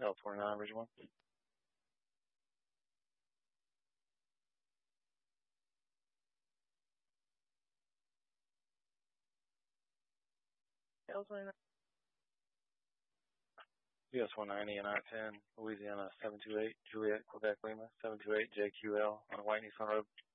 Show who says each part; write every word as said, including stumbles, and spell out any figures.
Speaker 1: L twenty-nine, Bridge one. L twenty-nine. U S one ninety and I ten, Louisiana seven two eight, Juliet, Quebec, Lima, seven two eight J Q L on White Nissan Road.